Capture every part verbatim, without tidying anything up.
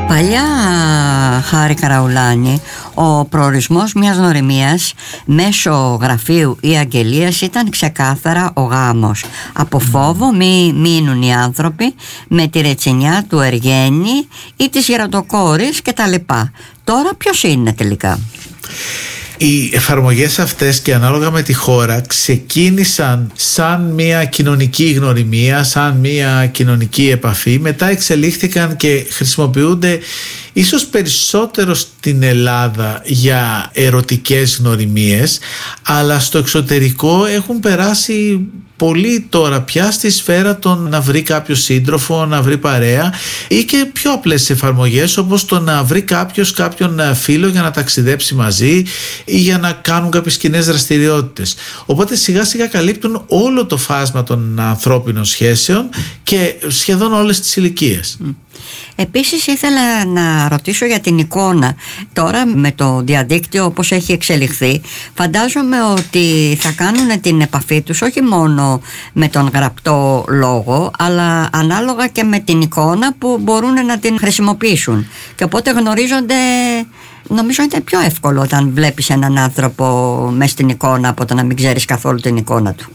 Παλιά, Χάρη Καραουλάνη, ο προορισμός μιας γνωριμίας μέσω γραφείου ή αγγελίας ήταν ξεκάθαρα ο γάμος. Από φόβο μη μείνουν οι άνθρωποι με τη ρετσινιά του Εργένη ή της γεροντοκόρης κτλ. Τώρα ποιος είναι τελικά? Οι εφαρμογές αυτές και ανάλογα με τη χώρα ξεκίνησαν σαν μια κοινωνική γνωριμία, σαν μια κοινωνική επαφή, μετά εξελίχθηκαν και χρησιμοποιούνται ίσως περισσότερο στην Ελλάδα για ερωτικές γνωριμίες, αλλά στο εξωτερικό έχουν περάσει πολύ τώρα πια στη σφαίρα των να βρει κάποιο σύντροφο, να βρει παρέα, ή και πιο απλές εφαρμογές όπως το να βρει κάποιος κάποιον φίλο για να ταξιδέψει μαζί ή για να κάνουν κάποιες κοινές δραστηριότητες. Οπότε σιγά σιγά καλύπτουν όλο το φάσμα των ανθρώπινων σχέσεων και σχεδόν όλες τις ηλικίες. Επίσης ήθελα να ρωτήσω για την εικόνα. Τώρα με το διαδίκτυο όπως έχει εξελιχθεί, φαντάζομαι ότι θα κάνουν την επαφή τους όχι μόνο με τον γραπτό λόγο, αλλά ανάλογα και με την εικόνα που μπορούν να την χρησιμοποιήσουν. Και οπότε γνωρίζονται. Νομίζω είναι πιο εύκολο όταν βλέπεις έναν άνθρωπο μες στην εικόνα από το να μην ξέρεις καθόλου την εικόνα του.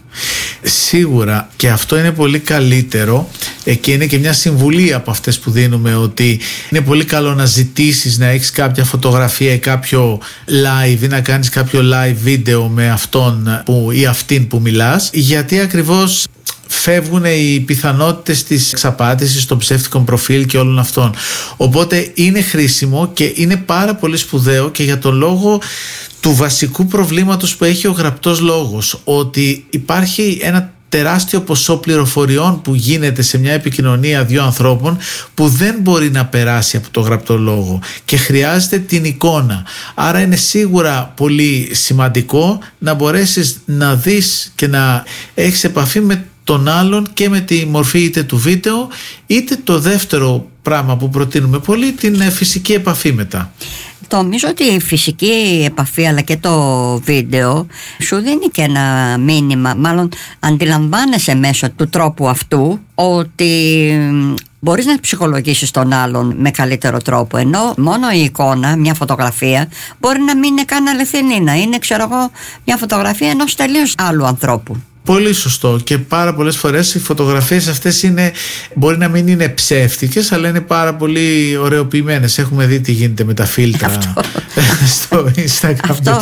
Σίγουρα, και αυτό είναι πολύ καλύτερο και είναι και μια συμβουλή από αυτές που δίνουμε, ότι είναι πολύ καλό να ζητήσεις να έχεις κάποια φωτογραφία ή κάποιο live ή να κάνεις κάποιο live βίντεο με αυτόν που, ή αυτήν που μιλάς, γιατί ακριβώς φεύγουν οι πιθανότητες της εξαπάτησης των ψεύτικων προφίλ και όλων αυτών. Οπότε είναι χρήσιμο και είναι πάρα πολύ σπουδαίο και για τον λόγο του βασικού προβλήματος που έχει ο γραπτός λόγος, ότι υπάρχει ένα τεράστιο ποσό πληροφοριών που γίνεται σε μια επικοινωνία δύο ανθρώπων που δεν μπορεί να περάσει από το γραπτό λόγο και χρειάζεται την εικόνα. Άρα είναι σίγουρα πολύ σημαντικό να μπορέσεις να δεις και να έχεις επαφή με τον άλλον και με τη μορφή είτε του βίντεο είτε το δεύτερο πράγμα που προτείνουμε πολύ, την φυσική επαφή μετά. Νομίζω ότι η φυσική επαφή αλλά και το βίντεο σου δίνει και ένα μήνυμα, μάλλον αντιλαμβάνεσαι μέσω του τρόπου αυτού ότι μπορείς να ψυχολογήσεις τον άλλον με καλύτερο τρόπο, ενώ μόνο η εικόνα, μια φωτογραφία μπορεί να μην είναι καν αληθινή, να είναι ξέρω εγώ μια φωτογραφία ενός τελείως άλλου ανθρώπου. Πολύ σωστό, και πάρα πολλές φορές οι φωτογραφίες αυτές είναι, μπορεί να μην είναι ψεύτικες, αλλά είναι πάρα πολύ ωραιοποιημένες. Έχουμε δει τι γίνεται με τα φίλτρα στο Instagram. Αυτό.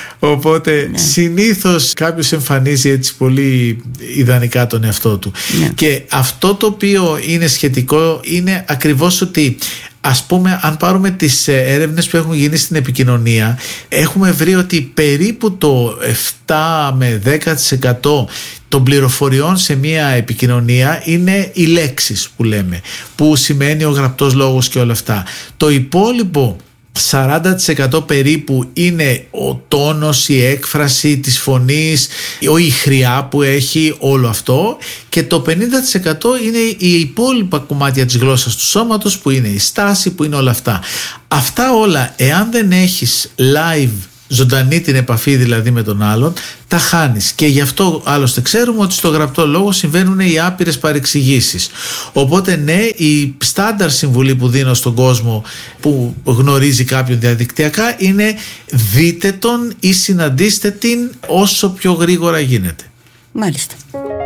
Οπότε ναι. Συνήθως κάποιος εμφανίζει έτσι πολύ ιδανικά τον εαυτό του. Ναι. Και αυτό το οποίο είναι σχετικό είναι ακριβώς ότι, ας πούμε, αν πάρουμε τις έρευνες που έχουν γίνει στην επικοινωνία, έχουμε βρει ότι περίπου το επτά με δέκα τοις εκατό των πληροφοριών σε μια επικοινωνία είναι οι λέξεις που λέμε, που σημαίνει ο γραπτός λόγος και όλα αυτά. Το υπόλοιπο σαράντα τοις εκατό περίπου είναι ο τόνος, η έκφραση της φωνής, η χρειά που έχει, όλο αυτό, και το πενήντα τοις εκατό είναι η υπόλοιπα κομμάτια της γλώσσας του σώματος, που είναι η στάση, που είναι όλα αυτά. Αυτά όλα, εάν δεν έχεις live, ζωντανή την επαφή δηλαδή με τον άλλον, τα χάνεις. Και γι' αυτό άλλωστε ξέρουμε ότι στο γραπτό λόγο συμβαίνουν οι άπειρες παρεξηγήσεις. Οπότε ναι, η στάνταρ συμβουλή που δίνω στον κόσμο που γνωρίζει κάποιον διαδικτυακά είναι δείτε τον ή συναντήστε την όσο πιο γρήγορα γίνεται. Μάλιστα.